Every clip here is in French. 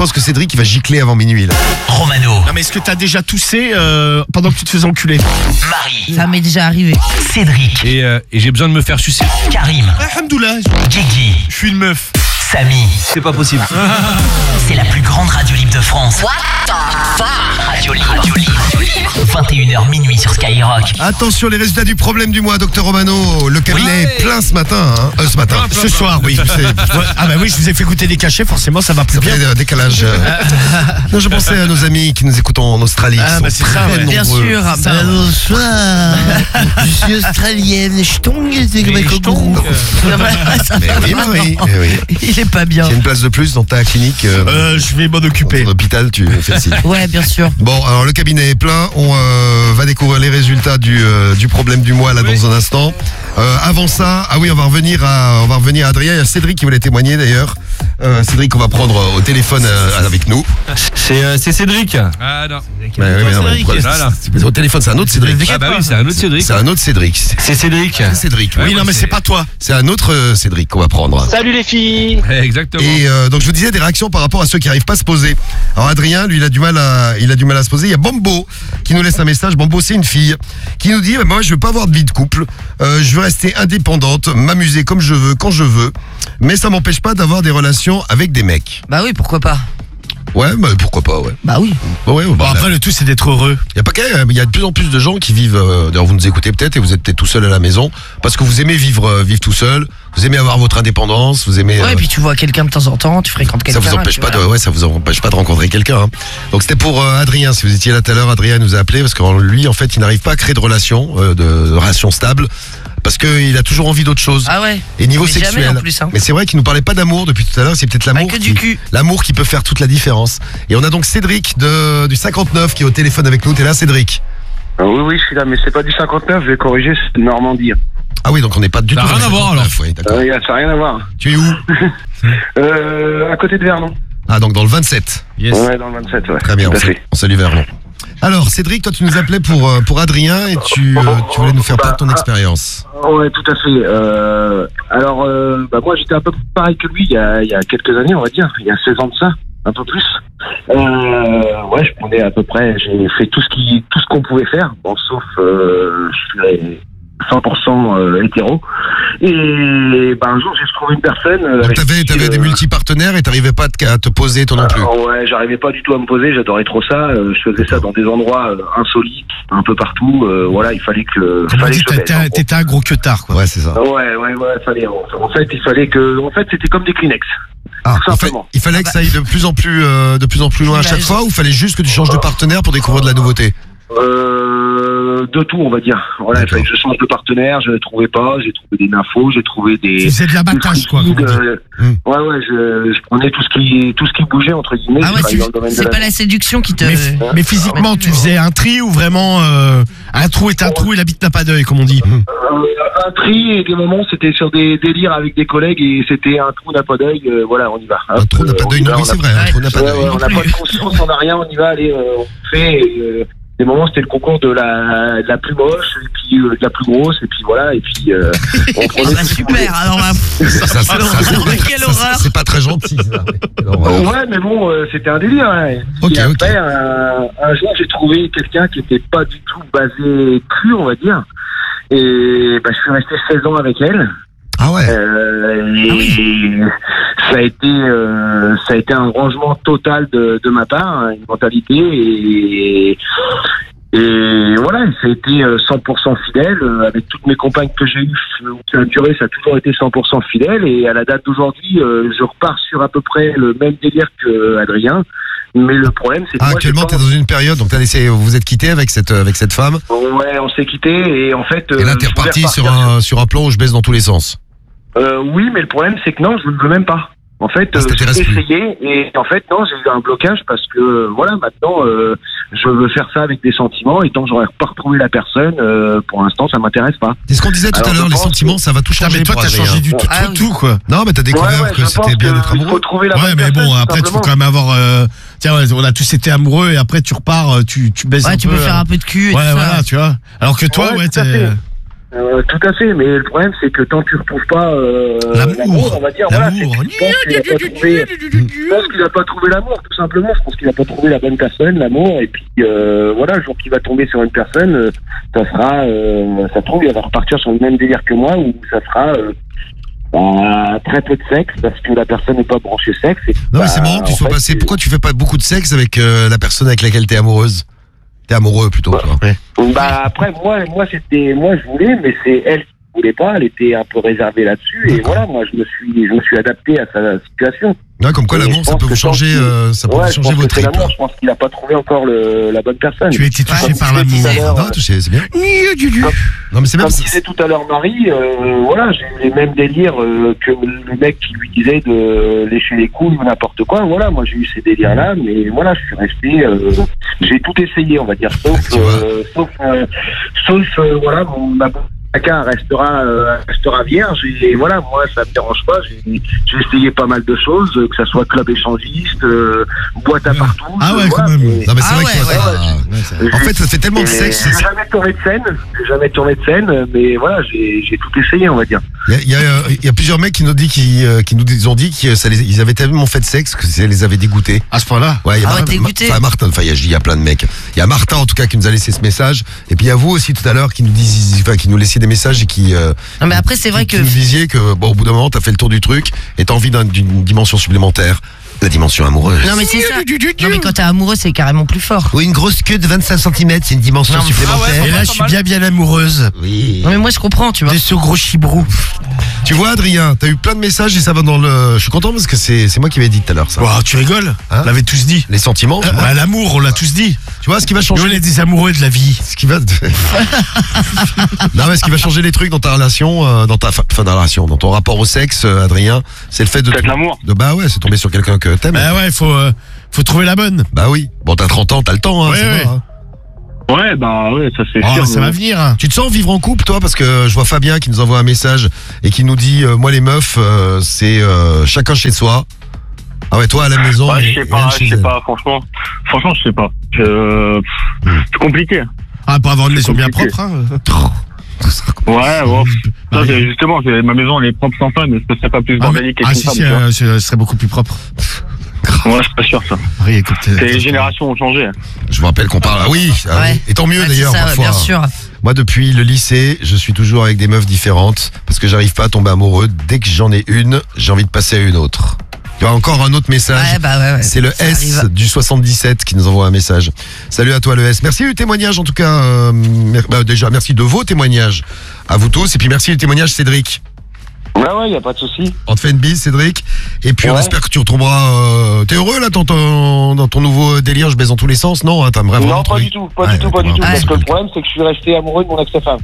pense que Cédric il va gicler avant minuit là. Romano. Non mais est-ce que t'as déjà toussé pendant que tu te faisais enculer? Marie. Ça m'est déjà arrivé. Cédric. Et j'ai besoin de me faire sucer. Karim. Alhamdoulilah, Guigui. je suis une meuf. Samy. C'est pas possible. C'est la plus grande radio libre de France. What the fuck? Radio libre. 21h minuit sur Skyrock. Attention, les résultats du problème du mois, Docteur Romano. Le cabinet est plein ce matin. Hein. Ce matin. Ce soir, oui. Ah bah oui, je vous ai fait goûter des cachets, forcément ça va plus bien. Un décalage. Non, je pensais à nos amis qui nous écoutent en Australie. Ah, qui bah, sont c'est ça, très ouais. Bien nombreux. sûr. Bonsoir. Je suis australienne. Je tombe, c'est comme un kangourou. Mais oui, Marie. Mais oui. Il est pas bien. S'il y a une place de plus dans ta clinique, Je vais m'en occuper. dans ton hôpital, tu fais signe. Ouais, bien sûr. Bon, alors le cabinet est plein. On va découvrir les résultats du problème du mois là dans un instant. Avant ça, on va revenir à Adrien. Il y a Cédric qui voulait témoigner d'ailleurs. Cédric, on va prendre au téléphone avec nous. C'est Cédric. Ah non. Oui, mais non, mais pourquoi- Voilà. c'est au téléphone, c'est un autre Cédric. Ah bah oui, c'est un autre Cédric. C'est un autre Cédric. C'est Cédric. C'est Cédric. Oui, non mais c'est pas toi. C'est un autre Cédric qu'on va prendre. Salut les filles. Exactement. Et donc je vous disais des réactions par rapport à ceux qui n'arrivent pas à se poser. Alors Adrien, lui, il a du mal à se poser. Il y a Bambo qui nous laisse un message. Bambo, c'est une fille qui nous dit moi, je veux pas avoir de vie de couple. Je veux rester indépendante, m'amuser comme je veux, quand je veux. Mais ça m'empêche pas d'avoir des relations avec des mecs. Bah oui, pourquoi pas. Ouais, bah, pourquoi pas, ouais. Bah oui. Ouais, Bon, après le tout c'est d'être heureux. il y a pas qu'à, il y a de plus en plus de gens qui vivent. D'ailleurs, vous nous écoutez peut-être et vous êtes peut-être tout seul à la maison parce que vous aimez vivre tout seul. Vous aimez avoir votre indépendance. Vous aimez. Ouais, et puis tu vois quelqu'un de temps en temps, tu fréquentes Ça quelqu'un. vous empêche puis pas voilà. ça vous empêche pas de rencontrer quelqu'un. Hein. Donc c'était pour Adrien. Si vous étiez là tout à l'heure, Adrien nous a appelé parce que lui, en fait, il n'arrive pas à créer de relation stable parce qu'il a toujours envie d'autre chose. Ah ouais. Et niveau Mais jamais, sexuel. en plus, hein. Mais c'est vrai qu'il nous parlait pas d'amour depuis tout à l'heure. C'est peut-être l'amour. que du cul. L'amour qui peut faire toute la différence. Et on a donc Cédric du 59 qui est au téléphone avec nous. T'es là, Cédric? Oui, je suis là, mais c'est pas du 59, je vais corriger, c'est Normandie. Ah oui, donc on n'est pas du tout. Ça n'a rien à voir, alors. Oui, d'accord. Ça n'a rien à voir. Tu es où? À côté de Vernon. Ah, donc dans le 27. Yes. Ouais, dans le 27, ouais. Très bien, Tout à fait. on salue Vernon. Alors, Cédric, toi, tu nous appelais pour Adrien et tu voulais nous faire part de ton expérience. Ouais, tout à fait. Alors, moi, j'étais un peu pareil que lui il y a quelques années, on va dire. Il y a 16 ans de ça, un peu plus. Ouais, je prenais à peu près, j'ai fait tout ce qu'on pouvait faire. Bon, sauf, je suis 100% hétéro. Et un jour, j'ai trouvé une personne. Donc, t'avais des multipartenaires et t'arrivais pas à te poser, toi non plus. Ouais, j'arrivais pas du tout à me poser, j'adorais trop ça. Je faisais ça dans des endroits insolites, un peu partout. Voilà, il fallait que. Comme on dit, que je baise, t'étais un gros queutard quoi. Ouais, c'est ça. Ouais, fallait. En fait, il fallait que. En fait, c'était comme des Kleenex. Ah, Tout simplement. il fallait que ça aille de plus en plus loin à chaque fois ou fallait juste que tu changes de partenaire pour découvrir de la nouveauté? De tout, on va dire. Voilà, il fallait que je change de partenaire, je ne trouvais pas, j'ai trouvé des nymphos, j'ai trouvé des. C'est de l'abattage quoi. Comme on dit. Ouais, je prenais tout ce qui bougeait entre guillemets. Ah ouais, je travaillais dans le domaine de c'est la- pas la séduction qui te. Mais physiquement, tu faisais un tri ou vraiment un trou est un trou et la bite n'a pas d'œil, comme on dit. Un tri et des moments c'était sur des délires avec des collègues et c'était un trou n'a pas d'œil, voilà, on y va. Un trou n'a pas d'œil, non, oui, c'est vrai, un trou n'a pas d'œil. On n'a pas de conscience, on n'a rien, on y va, allez, on fait. Des moments c'était le concours de la plus moche et puis de la plus grosse et puis voilà et puis on prenait tout ce qui bougeait. Super, alors là. Quelle horreur. C'est pas très gentil. Ça. Ouais, mais bon, c'était un délire. Hein. Ok, et après, un jour, j'ai trouvé quelqu'un qui était pas du tout basé cul, on va dire. Et je suis resté 16 ans avec elle. Ah ouais. Et ça a été un rangement total de ma part, hein, une mentalité et voilà, ça a été 100% fidèle avec toutes mes compagnes que j'ai eues. Ça a duré, ça a toujours été 100% fidèle et à la date d'aujourd'hui, je repars sur à peu près le même délire que Adrien. Mais le problème, c'est que moi, actuellement, t'es dans une période, donc vous vous êtes quitté avec cette femme. Ouais, on s'est quitté et en fait. Et là, t'es reparti sur un plan où je baisse dans tous les sens. Oui, mais le problème, c'est que non, je ne veux même pas. En fait, j'ai essayé et en fait, non, j'ai eu un blocage parce que voilà, maintenant, je veux faire ça avec des sentiments et tant que j'aurais pas retrouvé la personne, pour l'instant, ça m'intéresse pas. C'est ce qu'on disait tout à l'heure, les sentiments, ça va tout changer. Mais toi, t'as changé du tout quoi. Non, mais t'as découvert que c'était bien d'être amoureux. Il faut trouver la Ouais, mais bon, après, il faut quand même avoir. Tiens, on a tous été amoureux et après, tu repars, tu baisses un peu. Ouais, tu peux faire un peu de cul et Ouais, tout ça. voilà, tu vois. Alors que toi, ouais, tout à fait. Tout à fait, mais le problème c'est que tant que tu retrouves pas L'amour. on va dire, L'amour. je pense qu'il a pas trouvé l'amour, tout simplement. Je pense qu'il a pas trouvé la bonne personne, l'amour, et puis voilà, le jour qu'il va tomber sur une personne, ça sera, ça se trouve, il va repartir sur le même délire que moi, ou ça sera très peu de sexe parce que la personne n'est pas branchée sexe. Et Non, mais c'est marrant que tu sois passé. Pourquoi tu fais pas beaucoup de sexe avec la personne avec laquelle t'es amoureuse? T'es amoureux plutôt, toi. Après, moi, je voulais, mais c'est elle qui voulait pas. Elle était un peu réservée là-dessus, et voilà, moi, je me suis adapté à sa situation. Ouais, comme quoi Et l'amour, je ça pense peut que vous changer, ça peut ouais, vous je changer pense vos que c'est tripes. l'amour. Je pense qu'il a pas trouvé encore la bonne personne. Tu as été touché par l'amour. Non, touché, c'est bien. Non, mais c'est même. Comme disait tout à l'heure Marie, voilà, j'ai eu les mêmes délires que le mec qui lui disait de lécher les couilles ou n'importe quoi. Voilà, moi j'ai eu ces délires-là, mais voilà, je suis resté, j'ai tout essayé, on va dire, sauf voilà, ma chacun restera vierge, et voilà, moi ça me dérange pas. J'ai essayé pas mal de choses, que ça soit club échangiste, boîte à partout. Ah ouais, quand même. Non, mais c'est vrai ouais, que toi, en fait, ça fait tellement de sexe. J'ai jamais tourné de scène, mais voilà, j'ai tout essayé, on va dire. Il y a plusieurs mecs qui nous ont dit qu'ils avaient tellement fait de sexe que ça les avait dégoûtés. À ce point-là. Ouais, il y a Ah ouais, dégoûté. enfin, Martin, enfin, il y a plein de mecs. Il y a Martin, en tout cas, qui nous a laissé ce message. Et puis, il y a vous aussi, tout à l'heure, qui nous laissiez des messages et qui Non, mais après, c'est vrai qui que. nous disiez que, bon, au bout d'un moment, t'as fait le tour du truc et t'as envie d'une dimension supplémentaire. La dimension amoureuse. Non, mais c'est ça. Non, mais quand t'es amoureux, c'est carrément plus fort. Oui, une grosse queue de 25 cm, c'est une dimension Non, mais- supplémentaire. Et là, je suis bien amoureuse Oui. Non, mais moi, je comprends, tu vois. de ce gros chibrou. Tu vois, Adrien, t'as eu plein de messages et ça va dans le. Je suis content parce que c'est moi qui l'avais dit tout à l'heure, ça. Wow, tu rigoles? Hein On l'avait tous dit. Les sentiments, tu vois. L'amour, on l'a tous dit. Tu vois ce qui va Nous, changer. on est des amoureux de la vie. Ce qui va. Non, mais ce qui va changer les trucs dans ta relation, dans ton rapport au sexe, Adrien, c'est le fait de. Peut-être l'amour. Bah ouais, c'est tomber sur quelqu'un que t'aimes. Bah ouais, faut trouver la bonne. Bah oui. Bon, t'as 30 ans, t'as le temps, hein. Ouais, ça ouais. va, hein. Ouais, bah ouais, ça c'est Oh, sûr. ça va venir. Tu te sens vivre en couple, toi? Parce que je vois Fabien qui nous envoie un message et qui nous dit moi, les meufs, c'est chacun chez soi. Ah ouais, toi à la maison. Ouais, et je sais elle pas, chez je sais elle. pas, franchement, je sais pas. C'est compliqué. Ah, pour avoir une maison bien compliqué. propre, hein. Ouais, bon. Ça, justement, ma maison, elle est propre sans femme, mais ce serait pas plus bordélique et Ah tout si, ça. si, tu vois. ce serait beaucoup plus propre. Ouais, je suis pas sûr, ça. Oui, écoute, Les générations ont changé. Je vous rappelle qu'on parle. Ah oui, Ouais. et tant mieux Ouais, d'ailleurs. c'est ça, parfois. bien sûr. Moi, depuis le lycée, je suis toujours avec des meufs différentes parce que j'arrive pas à tomber amoureux. Dès que j'en ai une, j'ai envie de passer à une autre. Il y a encore un autre message. Ouais, bah ouais. C'est le Ça S arrive. du 77 qui nous envoie un message. Salut à toi le S. Merci du témoignage en tout cas. Déjà, merci de vos témoignages à vous tous. Et puis merci du témoignage Cédric. Ouais, y a pas de souci. On te fait une bise Cédric. Et puis on Ouais. espère que tu retrouveras... T'es heureux là dans ton nouveau délire? Je baise dans tous les sens? Non, hein, t'as vraiment Non, pas trouvé- du tout, pas Ouais, du tout. ouais, Parce que le problème, c'est que je suis resté amoureux de mon ex-femme.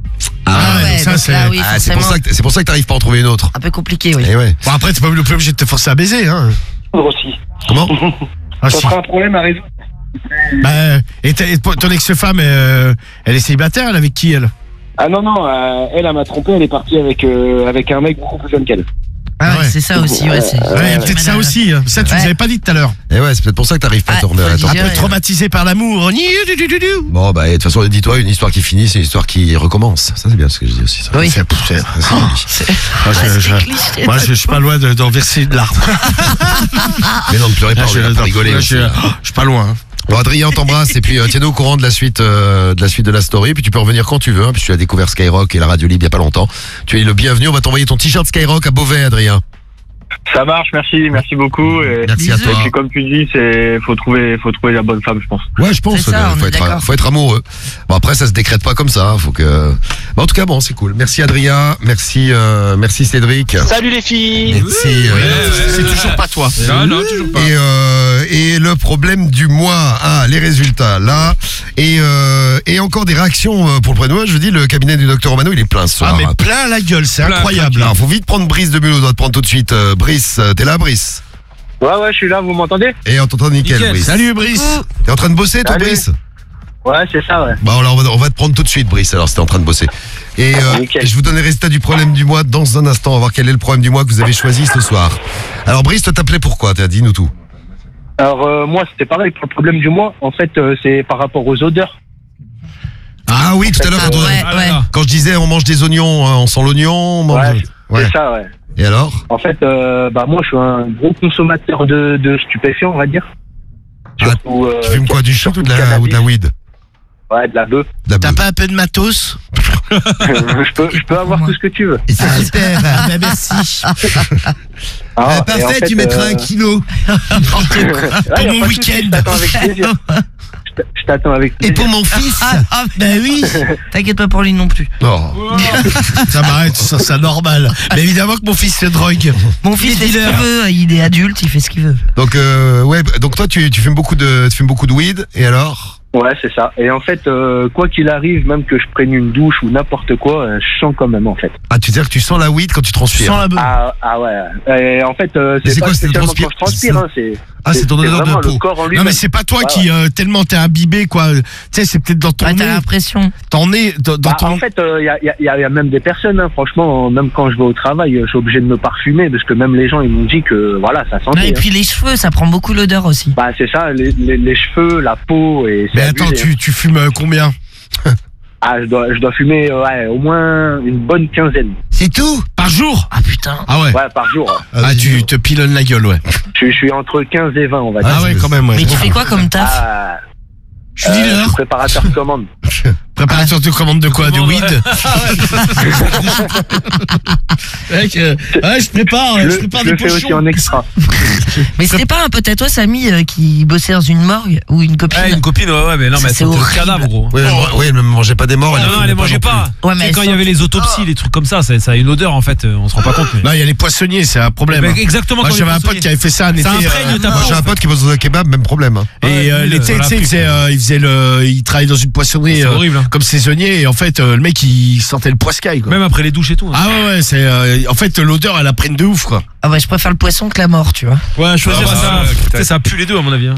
Ah ouais, ouais, ça, donc c'est- là, oui, Ah, c'est forcément. pour ça que t'arrives pas à en trouver une autre. Un peu compliqué, oui. Eh ouais. Bon, après, t'es pas obligé de te forcer à baiser, hein. Aussi. Comment? Ah, Ça si. sera un problème à résoudre. Bah, et ton ex-femme, elle est célibataire, elle avec qui, elle? Ah non, elle m'a trompé, elle est partie avec un mec beaucoup plus jeune qu'elle. Ah, Ouais. c'est ça aussi, ouais. Ouais, il y a peut-être ça aussi. Hein. Ça, tu nous Ouais. avais pas dit tout à l'heure. Eh ouais, c'est peut-être pour ça que t'arrives pas à Ah, tourner. faut le Attends. dire. Un peu traumatisé par l'amour. Bon, bah, de toute façon, dis-toi, une histoire qui finit, c'est une histoire qui recommence. Ça, c'est bien ce que je dis aussi. Ça. Oui. C'est- Moi, c'est cliché. moi, je suis pas loin d'en verser de larmes. Mais non, ne pleurez pas, Là, on est là pour rigoler. aussi, hein. je suis pas loin. Hein. Bon, Adrien, on t'embrasse et puis tiens-nous au courant de la suite de la story. Puis tu peux revenir quand tu veux, hein, puisque tu as découvert Skyrock et la radio libre il y a pas longtemps. Tu es le bienvenu. On va t'envoyer ton t-shirt Skyrock à Beauvais, Adrien. Ça marche, merci beaucoup. Et, Merci à Bisous. et toi. puis comme tu dis, faut trouver la bonne femme, je pense. Ouais, je pense. C'est ça, on est d'accord. Faut être amoureux. Bon, après, ça se décrète pas comme ça. Faut que. Bon, en tout cas, bon, c'est cool. Merci Adrien. Merci Cédric. Salut les filles. Merci. C'est toujours pas toi. Non, toujours pas. Et le problème du mois, les résultats là, et encore des réactions pour le prénom. Je vous dis, le cabinet du docteur Romano, il est plein ce soir. Ah, mais plein la gueule, c'est Plein, incroyable. Alors, faut vite prendre Brice de Mulhouse, on doit te prendre tout de suite. Brice, t'es là, Brice? Ouais, je suis là, vous m'entendez? Et on t'entend nickel, Nickel. Brice. Salut, Brice. T'es en train de bosser, toi, Salut. Brice? Ouais, c'est ça, ouais. Bon, alors on va te prendre tout de suite, Brice, alors si t'es en train de bosser. Et Nickel. je vous donne les résultats du problème du mois dans un instant. On va voir quel est le problème du mois que vous avez choisi ce soir. Alors, Brice, te t'appelais pourquoi? Dis-nous tout. Alors moi, c'était pareil pour le problème du mois. En fait, c'est par rapport aux odeurs. Ah oui, tout à l'heure, quand je disais on mange des oignons, on sent l'oignon, on mange... Ouais, c'est ça, ouais. Et alors? En fait, moi, je suis un gros consommateur de stupéfiants, on va dire. Surtout, tu fumes quoi, du shit ou de la weed? Ouais, de la bœuf. T'as pas un peu de matos? je peux avoir tout ce que tu veux. Et c'est super. Bah merci. Parfait, en fait, tu mettras 1 kilo. Pour mon week-end. Je t'attends avec plaisir. Et pour mon fils. Ben oui. T'inquiète pas pour lui non plus. Oh. Ça m'arrête, ça normal. Mais évidemment que mon fils se drogue. Mon fils fait ce qu'il veut, il est adulte, il fait ce qu'il veut. Donc donc toi tu fumes beaucoup de weed et alors? Ouais, c'est ça. Et en fait, quoi qu'il arrive, même que je prenne une douche ou n'importe quoi, je sens quand même en fait. Ah, tu veux dire que tu sens la weed quand tu transpires? Ah ouais. Et en fait, c'est pas quoi, spécialement quand je transpire, hein, c'est ton odeur de peau. Le corps en lui. Non mais c'est pas toi qui tellement t'es imbibé quoi. Tu sais c'est peut-être dans ton T'as nez. l'impression. Ton nez dans ton. En fait, il y a même des personnes, hein, franchement, même quand je vais au travail, je suis obligé de me parfumer parce que même les gens ils m'ont dit que voilà ça sentait. Et puis les cheveux, ça prend beaucoup l'odeur aussi. Bah c'est ça, les cheveux, la peau et. Mais attends, tu fumes combien? Ah, je dois fumer au moins une bonne quinzaine. C'est tout? Par jour? Ah putain. Ah ouais. Ouais, par jour. Ah tu te pilonnes la gueule, ouais. Je suis entre 15 et 20, on va dire. Ah ouais, quand même, ouais. Mais tu fais quoi comme taf? Je suis dealer. Préparateur de commande. Préparateur de commande de quoi? De weed? Mec, je prépare des Je fais aussi pochons. en extra. Mais c'était pas un pote à toi, Samy, qui bossait dans une morgue ou une copine? Une copine, ouais, mais non, Ça, mais c'est c'était le horrible. cadavre, gros. Oui, elle ne mangeait pas des morts. Non, elle les mangeait pas. Ouais, mais C'est quand il y avait les autopsies, les trucs comme ça a une odeur en fait, on se rend pas compte. Mais... Non, il y a les poissonniers, c'est un problème. Mais exactement. Moi comme j'avais les un pote qui avait fait ça un été. Ça imprègne ta Moi peau. j'ai un pote qui bosse dans un kebab, même problème. Hein. Et l'été, tu sais, il travaillait dans une poissonnerie C'est horrible, hein. comme saisonnier et en fait le mec il sentait le poiscaille quoi. Même après les douches et tout. Hein. Ah ouais, c'est en fait l'odeur elle apprenne de ouf quoi. Ah ouais, je préfère le poisson que la mort, tu vois. Ouais, choisir ça. Tu sais, ça pue les deux à mon avis. Hein.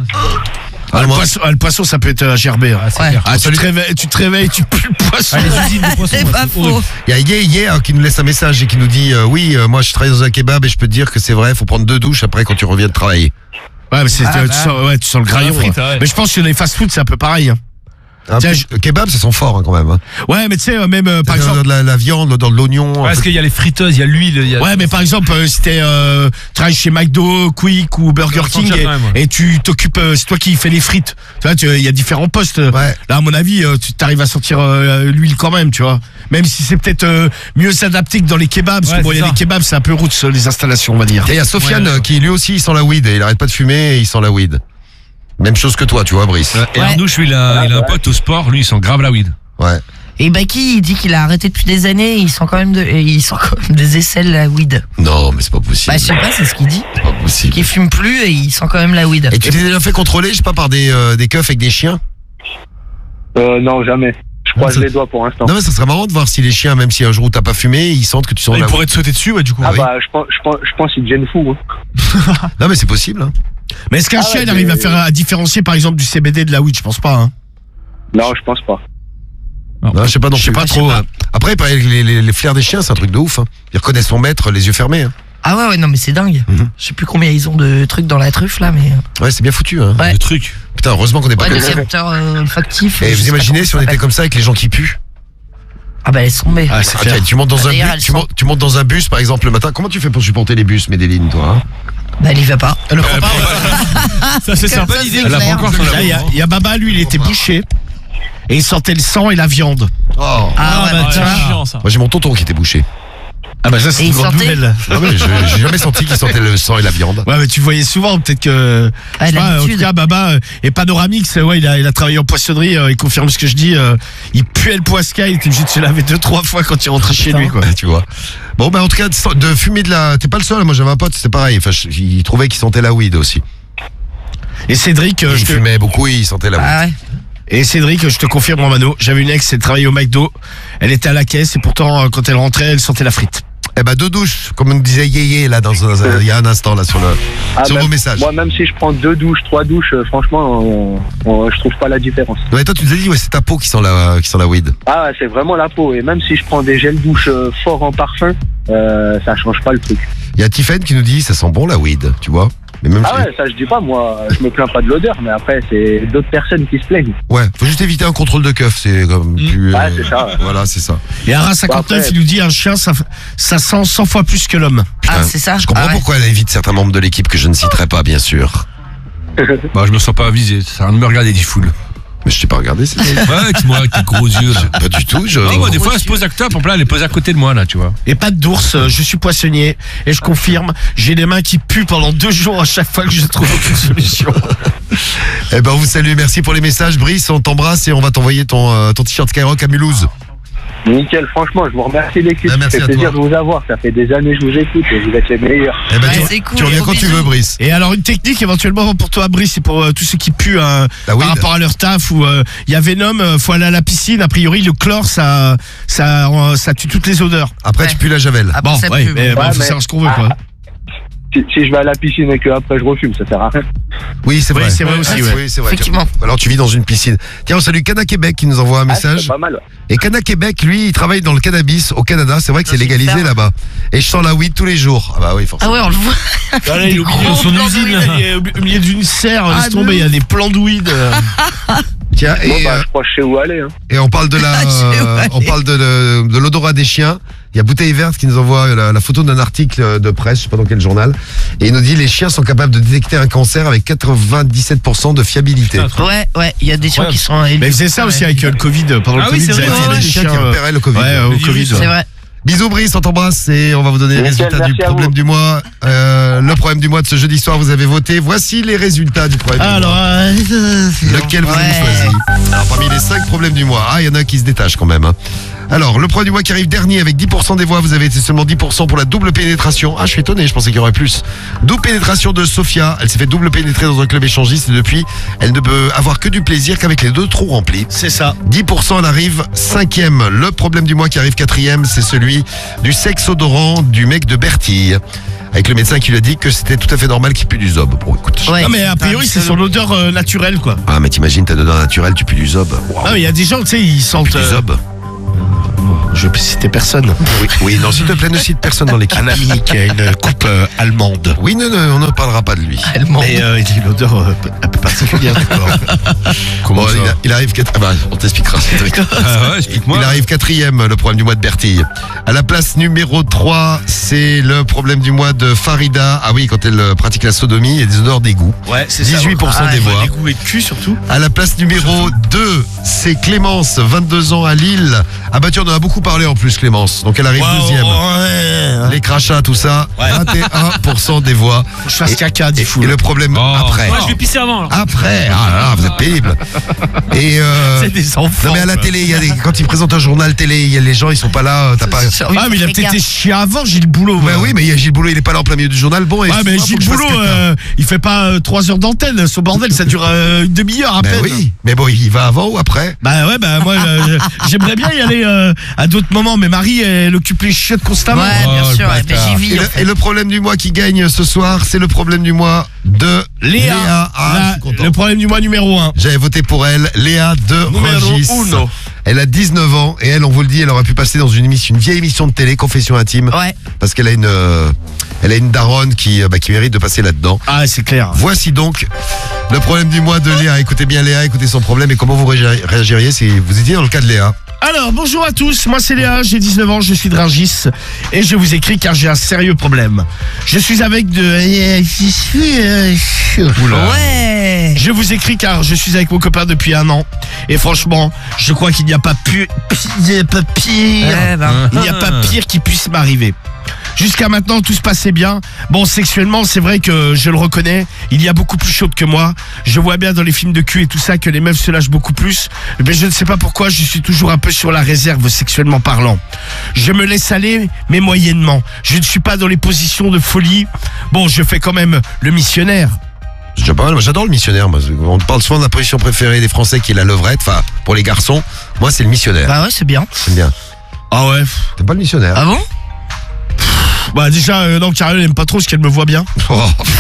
Le poisson ça peut être gerbé. Ah, c'est Ouais. clair. Ah, tu te réveilles, tu pues le poisson. Ah, les usines de poissons, C'est ouais, pas c'est horrible. faux. Il y a hier qui nous laisse un message et qui nous dit oui, moi je travaille dans un kebab et je peux te dire que c'est vrai, faut prendre 2 douches après quand tu reviens de travailler. Ouais, mais tu sens le graillon. frite, hein. ouais. Mais je pense que les fast-food c'est un peu pareil. Hein. Tiens, Le kebab, ça sent fort hein, quand même. Hein. Ouais, mais tu sais même par exemple. La viande, dans de l'oignon. Ouais, parce qu'il y a les friteuses, il y a l'huile. Il y a... Ouais, mais par exemple, si tu travailles chez McDo, Quick ou Burger Ça King sent quand même, ouais. et tu t'occupes, c'est toi qui fais les frites. Tu vois, il y a différents postes. Ouais. Là, à mon avis, tu t'arrives à sentir l'huile quand même, tu vois. Même si c'est peut-être mieux s'adapter que dans les kebabs, parce Ouais, que bon, c'est il y a ça. des kebabs, c'est un peu roots les installations, on va dire. Et il y a Sofiane qui lui aussi il sent la weed et il arrête pas de fumer et il sent la weed. Même chose que toi, tu vois, Brice. Et Arnouche, lui, il a un pote au sport, lui, il sent grave la weed. Ouais. Et Baki, il dit qu'il a arrêté depuis des années, il sent quand même des aisselles la weed. Non, mais c'est pas possible. Bah je sais pas, c'est ce qu'il dit. C'est pas possible. Qu'il fume plus et il sent quand même la weed. Et tu t'es déjà fait contrôler, je sais pas, par des keufs avec des chiens? Non, jamais. Je croise les doigts pour l'instant. Non, mais ça serait marrant de voir si les chiens, même si un jour où t'as pas fumé, ils sentent que tu sens Il la pourrait te sauter dessus, ouais, du coup. Ah oui. bah, je pense qu'ils deviennent fous. Hein. Non, mais c'est possible. Hein. Mais est-ce qu'un Ah ouais, chien il mais- arrive à différencier par exemple du CBD de la weed? Je pense pas. Hein. Non, je pense pas. Non, je sais pas non Je sais plus. pas trop. hein. Après, pareil, les flairs des chiens, c'est un truc de ouf. Hein. Ils reconnaissent son maître les yeux fermés. Hein. Ah ouais, non mais c'est dingue. Je sais plus combien ils ont de trucs dans la truffe là, mais... Ouais, c'est bien foutu. Hein. Ouais. Le truc. Putain, heureusement qu'on n'est pas Ouais, comme des ça. capteurs olfactifs. Et je vous sais pas imaginez comment si ça on était s'appelle. comme ça avec les gens qui puent? Ah bah elles sont tombées. Ah, c'est Ah, clair. tiens, tu montes dans un D'ailleurs, bus, elles tu sont- tu montes dans un bus par exemple le matin. Comment tu fais pour supporter les bus, Médéline, toi hein? Bah elle y va pas. Le repas, Ça, c'est Comme sympa ça, l'idée. c'est Elle a pas clair. encore son là, il y a Baba, lui, il était bouché et il sentait le sang et la viande. Oh. Ah ouais, bah tu c'est vois. chiant, ça. Moi j'ai mon tonton qui était bouché. Ah bah ça c'est Et une il grande sentait nouvelle. Non, mais j'ai jamais senti qu'il sentait le sang et la viande. Ouais mais tu voyais souvent peut-être que Ah, je sais pas, en tout l'habitude. cas Baba et Panoramix ouais il a travaillé en poissonnerie il confirme ce que je dis il puait le poiscaille il était obligé de se laver 2-3 fois quand il rentrait chez lui quoi. Ouais, tu vois. Bon, bah en tout cas, de fumer de la. T'es pas le seul, moi j'avais un pote, c'était pareil. Enfin, il trouvait qu'il sentait la weed aussi. Et Cédric Il fumait beaucoup et il sentait la weed. Ah ouais. et Cédric je te confirme en mano j'avais une ex elle travaillait au McDo elle était à la caisse et pourtant quand elle rentrait elle sentait la frite. Eh bah 2 douches, comme on disait Yéyé là il y a un instant là sur Même- vos messages. Moi, même si je prends 2 douches, 3 douches, franchement, je trouve pas la différence. Ouais, toi tu nous as dit ouais c'est ta peau qui sent la weed. Ah, c'est vraiment la peau. Et même si je prends des gels douche forts en parfum, ça change pas le truc. Il y a Tiffen qui nous dit ça sent bon la weed, tu vois. Mais même Ah ouais, ça je dis pas, moi, je me plains pas de l'odeur, mais après, c'est d'autres personnes qui se plaignent. ouais, faut juste éviter un contrôle de keuf, c'est comme plus. Ouais, c'est ça. Voilà, c'est ça. Et Ara 59, Après- il nous dit un chien, ça sent 100 fois plus que l'homme. Ah, c'est ça. Je comprends Ah ouais. pourquoi elle évite certains membres de l'équipe que je ne citerai pas, bien sûr. Bah, je me sens pas avisé. Ça rien de me regarder, dit foule. Mais je t'ai pas regardé, c'est Ouais, avec moi, avec tes gros yeux, là. pas du tout. Je... Non, moi, des fois, elle se pose à côté, là, elle est posée à côté de moi, là, tu vois. Et pas d'ours, je suis poissonnier. Et je confirme, j'ai les mains qui puent pendant 2 jours à chaque fois que je trouve aucune solution. Eh ben, on vous salue, merci pour les messages. Brice, on t'embrasse et on va t'envoyer ton t-shirt Skyrock à Mulhouse. Nickel, franchement, je vous remercie l'équipe. Ah, merci ça à fait plaisir toi. de vous avoir. Ça fait des années que je vous écoute et vous êtes les meilleurs. Eh ben, Ouais, c'est cool, tu reviens gros quand tu bisous. veux, Brice. Et alors une technique éventuellement pour toi Brice et pour tous ceux qui puent Ah oui, par rapport à leur taf ou il y a Venom, faut aller à la piscine, a priori le chlore ça tue toutes les odeurs. Après, Ouais. tu pues la javel. Ah, Bon, ça ouais, pue. mais bon, Ouais, faut mais- savoir ce qu'on veut quoi. Si je vais à la piscine et que après je refume, ça sert à rien. Oui, c'est Oui, vrai. c'est vrai aussi, ouais. Oui, c'est vrai. Effectivement. Alors, tu vis dans une piscine. Tiens, on salue Cana Québec qui nous envoie un Ah, message. c'est pas mal. Et Cana Québec, lui, il travaille dans le cannabis au Canada. C'est vrai que c'est Dans une légalisé ferme. là-bas. Et je sens la weed tous les jours. Ah bah oui, Ah forcément. ouais, on le voit. Ah, là, il est au milieu de son usine, il est au milieu d'une serre, laisse tomber, il y a des plants de weed. Tiens, Bon, et, bah, je crois que je sais où aller. Hein. et on parle de la, Je sais où aller. on parle de l'odorat des chiens. Il y a Bouteille Verte qui nous envoie la photo d'un article de presse, je sais pas dans quel journal. Et il nous dit les chiens sont capables de détecter un cancer avec 97% de fiabilité. Ouais, il y a des chiens qui sont. Mais c'est ça aussi avec le Covid, pendant le Ah oui, Covid, c'est ils avaient vrai, fait ouais, des Les chiens qui chiens, repéraient le Covid. ouais, au Le Covid. virus, C'est vrai. Bisous Brice, on t'embrasse et on va vous donner les Nickel, résultats du merci à problème vous. du mois. Le problème du mois de ce jeudi soir, vous avez voté. Voici les résultats du problème du Alors, mois. Lequel vous avez Ouais. choisi? Alors parmi les 5 problèmes du mois, il y en a qui se détachent quand même. Hein. Alors, le problème du mois qui arrive dernier avec 10% des voix, vous avez été seulement 10% pour la double pénétration. Ah, je suis étonné, je pensais qu'il y aurait plus. Double pénétration de Sophia, elle s'est fait double pénétrer dans un club échangiste et depuis, elle ne peut avoir que du plaisir qu'avec les 2 trous remplis. c'est ça. 10% elle arrive 5e. Le problème du mois qui arrive 4e, c'est celui du sexe odorant du mec de Bertille. Avec le médecin qui lui a dit que c'était tout à fait normal qu'il pue du zob. Bon, écoute. Ouais. Non mais a priori c'est son odeur naturelle quoi. Ah, mais t'imagines, t'as dedans naturel, tu pues du zob. Wow. Non mais il y a des gens, tu sais, ils sentent... Du zob. Je vais citer personne. Oui, oui, non, s'il te plaît, ne cite personne dans l'équipe. Un ami qui a une coupe allemande. Oui, non, on ne parlera pas de lui. Mais il a une odeur un peu particulière. Bon, il arrive ah bah, on t'expliquera. Ah ouais, explique-moi. Il arrive 4e, le problème du mois de Bertille. À la place numéro 3, c'est le problème du mois de Farida. Ah oui, quand elle pratique la sodomie, il y a des odeurs d'égout. Ouais, c'est 18% des voix. Les goûts et de cul surtout. À la place numéro 2, c'est Clémence, 22 ans à Lille. Ah bah tu en as beaucoup parlé en plus, Clémence. Donc elle arrive 2e. Les crachats, tout ça, Ouais. 21% des voix. Faut que je fasse caca, dit fou. Et le problème Oh. après. Moi, je vais pisser avant. là. Après, ah là là, vous êtes pénible. Et C'est des enfants. non mais à la quoi. télé, il y a quand ils présentent un journal télé, il y a les gens, ils sont pas là, t'as pas. Ah mais il a peut-être été chiant avant Gilles Boulot. Ouais, oui, mais il y a Gilles Boulot, il est pas là en plein milieu du journal. Bon, Ouais mais faut Gilles que je fasse Boulot, caca. il fait pas 3 heures d'antenne. Son bordel ça dure une demi-heure à Ben peine. oui, mais bon, il va avant ou après? Bah ouais, bah moi j'aimerais bien y aller à d'autres moments, mais Marie elle occupe les chiottes constamment. Ouais, bien Oh, sûr. le Ouais, mais j'y vis. en fait. Et le problème du mois qui gagne ce soir, c'est le problème du mois de Léa, Ah, je suis content. le problème du mois numéro 1. J'avais voté pour elle, Léa de Numéro Rungis. uno. Elle a 19 ans et elle, on vous le dit, elle aurait pu passer dans une vieille émission de télé, Confession intime, Ouais. parce qu'elle a une daronne qui mérite de passer là-dedans. Ah c'est clair. Voici donc le problème du mois de Léa. Écoutez bien Léa, écoutez son problème et comment vous réagiriez si vous étiez dans le cas de Léa. Alors, bonjour à tous, moi c'est Léa, j'ai 19 ans, je suis de Rungis et je vous écris car j'ai un sérieux problème. Je suis avec Ouais. Je vous écris car je suis avec mon copain depuis 1 an et franchement, je crois qu'il n'y a pas pire. Ouais, ben. Il n'y a pas pire qui puisse m'arriver. Jusqu'à maintenant, tout se passait bien. Bon, sexuellement, c'est vrai que je le reconnais. Il y a beaucoup plus chaude que moi. Je vois bien dans les films de cul et tout ça que les meufs se lâchent beaucoup plus. Mais je ne sais pas pourquoi, je suis toujours un peu sur la réserve sexuellement parlant. Je me laisse aller, mais moyennement. Je ne suis pas dans les positions de folie. Bon, je fais quand même le missionnaire. C'est déjà pas mal. Moi, j'adore le missionnaire. Moi. On parle souvent de la position préférée des Français qui est la levrette. Enfin, pour les garçons, moi, c'est le missionnaire. Bah ouais, c'est bien. J'aime bien. Ah ouais. T'es pas le missionnaire. Ah bon? Bah déjà, non, Carole elle aime pas trop parce qu'elle me voit bien. Oh.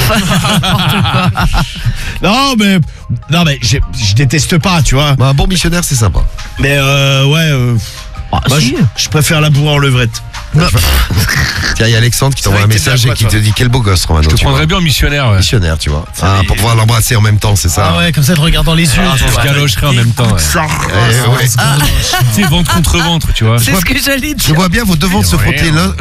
Non, mais je déteste pas, tu vois. Bah, un bon missionnaire, c'est sympa. Mais ouais. Moi, si. je préfère la bourre en levrette. Tiens, il y a Alexandre qui t'envoie un vrai que t'es message bien et qui quoi, te dit quel beau gosse, Romano. Je te tu vois. prendrais bien en missionnaire, ouais. Missionnaire, tu vois. Pour pouvoir l'embrasser en même temps, c'est ça. Ah ouais, comme ça, je regarde dans les yeux. On se galocherait en même temps, ouais. Ouais. Tu sais, ventre contre ventre, tu vois. C'est ce que j'allais dire. Je vois bien vos deux ventres se frotter l'un